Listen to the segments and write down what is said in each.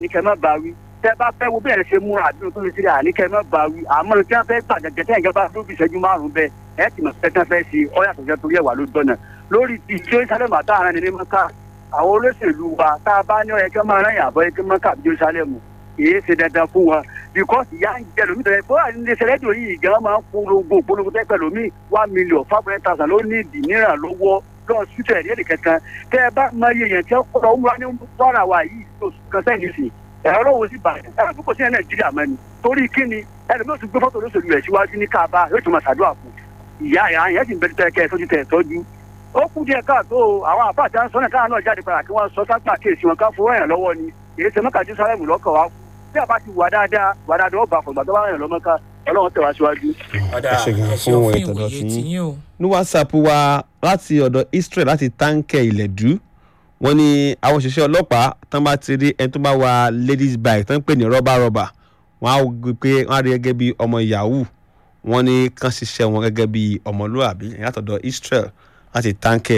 ní kẹ́ má bá wí tẹ́ bá fẹ́ wo bí ẹ̀ ṣe múra àdúrà tó lè ṣe à ní kẹ́ má bá wí àmọ́ tí wọ́n fẹ́ gbà gẹ́gẹ́ tẹ́ ìjọba tó fi ìṣẹ́jú márùn-ún bẹ́ẹ̀ ẹ̀ tì mọ̀ pẹ́tẹ́ fẹ́ ṣe ọ̀yà tó jẹ́ torí ẹ̀wà ló dọ́nà lórí ti Jerusalem àtàrà ní mọ́ká àwọn olóṣèlú wa tá a bá ní ọ̀yẹ́ kẹ́ máa rán yàbọ̀ yẹ kẹ́ mọ́ká Jerusalem kìí ṣe dandan fún wọn because ìyá ń jẹ lómi tẹ̀lé fún àìníṣẹ́ rédíò yìí gan máa ń polongo tẹ́ pẹ̀lú mi 1 million 500,000 ló ní ìdí níran lọ́wọ́ lọ́wọ́ sùtẹ̀ ẹ̀rí ẹ̀rí kankan tẹ́ ẹ bá mọ iye yẹn tí ó kọ́ ọ́ wúra ní wàrà wa yìí oṣù kan sẹ́yìn sí ẹ̀rọ lọ́wọ́ sí bàjẹ́ ẹ̀rọ tó kò sí Nàìjíríà mọ́ ni torí kí ni ẹlòmíràn tún gbé fọ́tò olóṣèlú rẹ̀ síwájú ní Káàbà yóò tún máa ṣàdúrà fún ìyá yẹn sì ń bẹ̀rẹ̀ tẹ́ kẹ́ ẹ̀ tọ́jú ó kú díẹ̀ káàtó àwọn àfáàtì à ń sọ náà káà náà jáde padà kí wọ́n sọ sápà kéèsì wọn ká fowó ẹ̀yàn lọ́wọ́ ni èyí ṣe mọ́kà Jerusalem lọ́kàn wa bí a bá ti wà dáadáa ó bá fọ̀gbà tó bá rìn lọ́mọ́ká Ọlọ́run tẹ̀ wá síwájú. fún ohun ìtọ́dọ̀ sí ní WhatsApp wa láti ọ̀dọ̀ Israel láti táǹkẹ̀ Ìlẹ̀dú wọ́n ní àwọn òṣìṣẹ́ ọlọ́pàá tán bá ti rí ẹni tó bá wa ladies bike tán ń pè ní rọ́bà wọ́n á gbé pé wọ́n á rí gẹ́gẹ́ bí ọmọ yahoo wọ́n ní kán ṣiṣẹ́ wọn gẹ́gẹ́ bí ọmọlúwàbí látọ̀dọ̀ Israel láti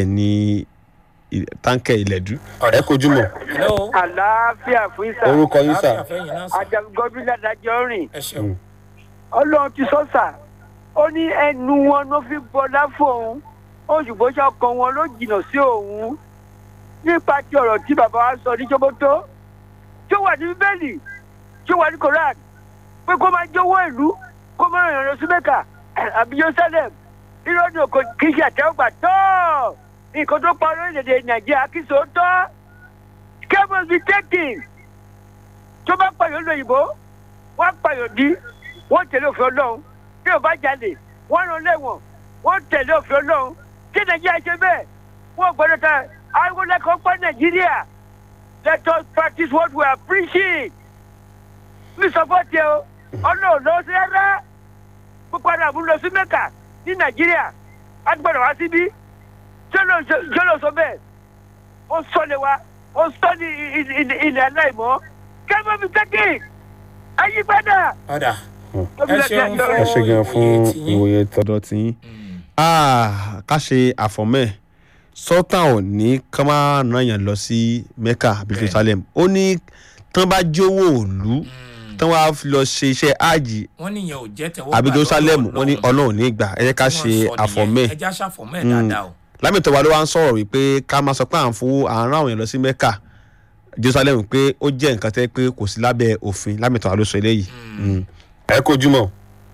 táǹkẹ̀ Ìlẹ̀dú. ẹ kojú mọ́. àlàáfíà fún ìsà. orúkọ yín sà. Àjàngọ́bí Ládàjọ́ rìn. Ọlọ́run ti sọ́sà ó ní ẹnu wọn ló fi bọlá fóun ó ṣùgbọ́n ṣọkàn wọn ló jìnnà sí òun nípa ti ọ̀rọ̀ tí bàbá wa sọ ní Jóbótó tí ó wà ní Bíbélì tí ó wà ní Koran pé kó máa jówó ìlú kó máa rìn lọ sí Mẹ́kà àbí Jerusalem ìrọ́dún kì í ṣe àtẹ́wọ́gbà tó nǹkan tó pa orílẹ̀-èdè Nàìjíríà kì í so tó care must be taken tó bá pààyàn lóyìnbó wọ́n pààyàn dí wọ́n tẹ̀lé òfin Ọlọ́run bí ò bá jalè wọ́n rán lẹ́wọ̀n wọ́n tẹ̀lé òfin Ọlọ́run kí Nàìjíríà ṣe bẹ́ẹ̀ wọ́n gbọ́dọ̀ ta àwọn lẹ́kọ̀ọ́ pọ̀ Nàìjíríà let us practice what we are preaching mi sọ fọ́ tiẹ̀ o Ọlọ́run lọ sí rárá pípa àbú lọ sí Mẹ́kà ní Nàìjíríà á gbọ́dọ̀ wá síbí jọ́lọ́ sọ bẹ́ẹ̀ ó sọ lé wa ó sọ ní ilẹ̀ aláìmọ́ kẹ́mọ́ mi tẹ́kì ayípadà. ẹ ṣe gan fún ìwòye tọ̀dọ̀ tí ká ṣe àfọ̀mẹ́ sultan ò ní ká má nàyàn lọ sí Mecca àbí Jerusalem ó ní tán bá jówó òlu tán wá lọ ṣe iṣẹ́ ájì àbí Jerusalem wọ́n ní Ọlọ́run ní ìgbà ẹ jẹ́ ká ṣe àfọ̀mẹ́ dáadáa o. lámìtọ́ wa ló wá ń sọ̀rọ̀ wípé ká máa sọ pé à ń fowó à ń rán àwọn èèyàn lọ sí Mecca Jerusalem pé ó jẹ́ nǹkan tẹ́ pé kò sí lábẹ́ òfin lámìtọ́ wa ló sọ eléyìí. ẹ kojú mọ́.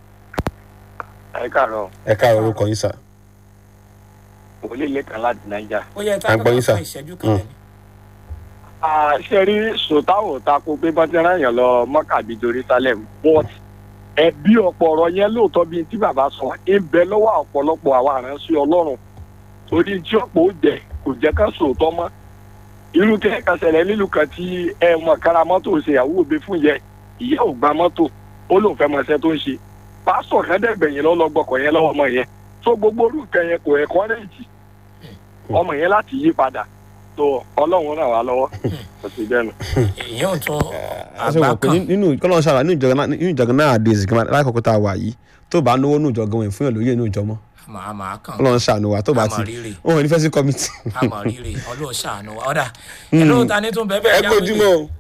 ẹ káàárọ̀. ẹ káàárọ̀ orúkọ yín sà. wòlíì lẹ́kàn láti Naija. ó yẹ ká kọ́kọ́ fún ìṣẹ́jú kan lẹ́nu. ṣe rí sòtáwò tako pé bọ́n ti rán èèyàn lọ Mọ́kà bí Jerusalem but ẹbí ọ̀pọ̀ ọ̀rọ̀ yẹn lóòótọ́ bíi tí bàbá sọ ń bẹ lọ́wọ́ ọ̀pọ̀lọpọ̀ àwọn àránṣẹ́ Ọlọ́run torí tí ọ̀pọ̀ ó jẹ kò jẹ́ ká sòótọ́ mọ́ irú tí ẹ̀ka ṣẹlẹ̀ nílùú kan tí ẹ̀wọ̀n kára mọ́tò ṣe ìyàwó òbí fún yẹ ìyá ò gba mọ́tò ó lóun fẹ́ mọ iṣẹ́ tó ń ṣe pásítọ̀ kan dẹ̀gbẹ̀yìn lọ́lọ́gbọ̀kọ̀ yẹn lọ́wọ́ ọmọ yẹn tó gbogbo orú nǹkan yẹn kò ẹ̀kọ́ rẹ̀jì ọmọ yẹn láti yí padà tó Ọlọ́run ràn wá lọ́wọ́ kò sí bẹ́ẹ̀ nù. èèyàn tó àgbà kan nínú kọ́lọ́n ṣàrà nínú ìjọba náà àdéhùn ìgbìmọ̀ lákòókò tá a wà yìí tó bá náwó nínú ìjọba wọn fún yàn lóye nínú ìjọ mọ́ àmà kan Ọlọ́run ṣàánú wa tó bá ti wọn ò ní fẹ́ sí kọ́mítì. àmọ̀ rírì Ọlọ́run ṣàánú wa ọ̀dà ẹ̀ ló ta ní tún bẹ́ẹ̀ bẹ́ẹ̀ ẹ kojúmọ́ o.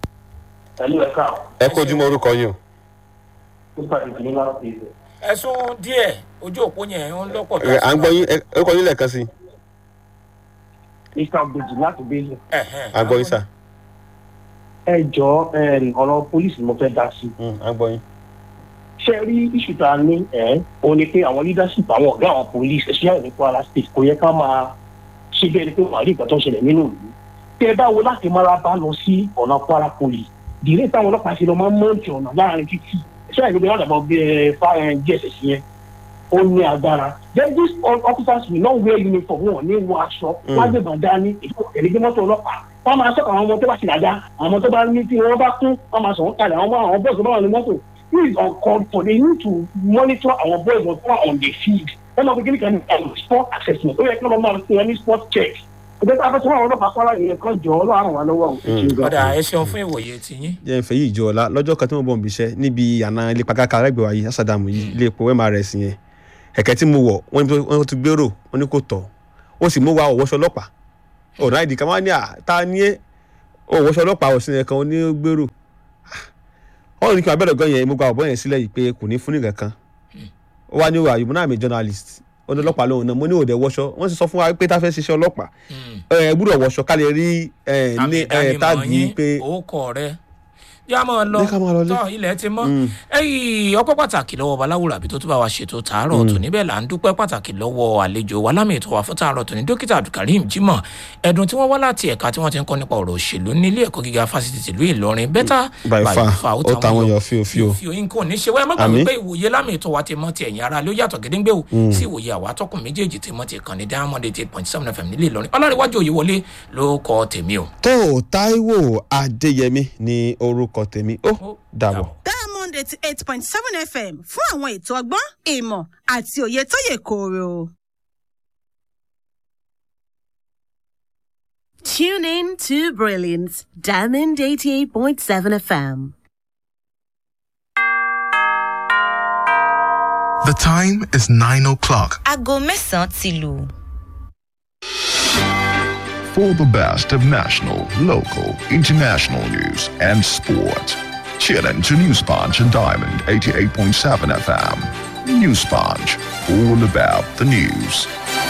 ẹ kojúmọ́ orúkọ yín o. ẹ̀sùn díẹ̀ ojú òpó yẹn ń lọ́pọ̀ tó. à ń gbọ́ yín orúkọ yín lẹ́ẹ̀kan sí. Mr. Ogeji láti Bélò. à ń gbọ́ yín sà. ẹ jọ ọ̀rọ̀ pólísì mo fẹ́ dá sí. à ń gbọ́ yín. ṣe rí iṣu tá a ní òun ni pé àwọn leadership àwọn ọ̀gá àwọn police especially ní Kwara State kò yẹ ká máa ṣe bẹ́ẹ̀ ni pé wàá rí ìgbà tó ń ṣẹlẹ̀ nínú ìlú. tẹ ẹ bá wo láti Maraba lọ sí ọ̀nà Kwara Police dìrẹ́ táwọn ọlọ́pàá ṣe lọ máa ń mọ́ǹtì ọ̀nà láàrin títì ṣé àìgbé wọn dàbọ̀ DSS yẹn ó ní agbára. then these officers will not wear uniform wọn ní wọ aṣọ wọn gbé bàdá ní ìdíje mọ́tò ọlọ́pàá wọn máa sọ àwọn ọmọ tó bá ti dàda àwọn ọmọ tó bá ní tí wọn bá kún wọn máa sọ wọn kalẹ̀ àwọn bọ́ọ̀sì tó bá wà ní mọ́tò. This is uncalled for. They need to monitor our boys who are on the field. One of the things can sport assessment. So you can normally see any sport check. But after some of the passport you can draw on one over. ọ̀dà ẹ ṣeun fún ìwòye tiyín. jẹ́ ìfẹ́ yìí jọ ọ̀la lọ́jọ́ kan tí mo bọ̀ ń bíṣẹ́ níbi àná ilé pàkàkà rẹ́gbẹ̀ẹ́ wáyé asàdàmù yìí ilé epo MRS yẹn ẹ̀kẹ́ tí mo wọ̀ wọ́n ti gbèrò wọ́n ní kò tọ̀ ó sì mú wa ọ̀wọ́ṣọ ọlọ́pàá ọ̀nà àìdí kan wá ní ta ni ẹ́ ó wọṣọ ọlọ́pàá òsín yẹn kan onígbèrò ọ̀run ní kí n abẹ́rẹ́ gan yẹn mo gba ọ̀bọ yẹn sílẹ̀ yìí pé kò ní fún nìkan kan ó wá ní wà yìí mo náà mi journalist ó ní ọlọ́pàá lóhùn náà mo ní òde wọṣọ wọ́n sì sọ fún wa pé tá a fẹ́ ṣiṣẹ́ ọlọ́pàá gbúdọ̀ wọṣọ ká lè rí ní táàgì pé orúkọ rẹ yá máa lọ tọ ilẹ̀ ti mọ́ ọpẹ́ pàtàkì lọ́wọ́ baláwùrà àbí tó tún bá wa ṣètò tààrọ̀ tó níbẹ̀ là ń dúpẹ́ pàtàkì lọ́wọ́ àlejò wa lámì ètò wa fún tààrọ̀ tó ní dókítà abdulkareem jimoh ẹ̀dùn tí wọ́n wá láti ẹ̀ka tí wọ́n ti ń kọ́ nípa ọ̀rọ̀ òṣèlú nílé ẹ̀kọ́ gíga fásitì tìlú ìlọrin bẹ́tà bàyìfà ó táwọn yọ fíofío nǹkan ní ṣe wẹ́ má gbàgbé pé ìwòye lámì ètò wa ti mọ́ ti ẹ̀yìn ara ló yàtọ̀ gédéńgbé o sí ìwòye àwa atọ́kùn méjèèjì tí mọ́ ti kàn ní diamond 8.7 fm nílé ìlọrin ọlárẹ̀wájú òye wọlé ló kọ tèmi o. tó Táíwò Adéyẹmí ni orúkọ tèmi ó dàbọ̀. Diamond 88.7 FM fún àwọn ètò ọgbọ́n ìmọ̀ àti òye tó yè kooro. Tune in to brilliance. Diamond 88.7 FM. The time is 9 o'clock. Aago mẹ́sàn-án ti lù. For the best of national, local, international news and sport. Tune in to News Punch and Diamond 88.7 FM. News Punch, all about the news.